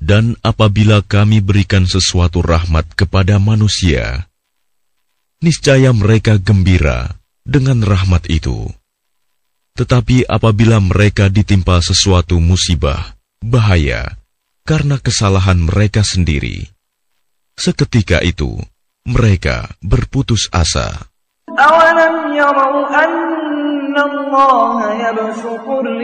Dan apabila kami berikan sesuatu rahmat kepada manusia, niscaya mereka gembira dengan rahmat itu. Tetapi apabila mereka ditimpa sesuatu musibah, bahaya, karena kesalahan mereka sendiri, seketika itu mereka berputus asa. أَوَلَمْ يَرَوْا أَنَّ اللَّهَ يَبْسُطُ